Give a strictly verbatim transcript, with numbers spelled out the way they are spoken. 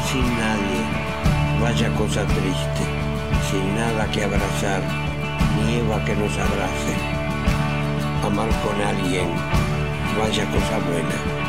sin nadie, vaya cosa triste, sin nada que abrazar, ni Eva que nos abrace. Amar con alguien, vaya cosa buena.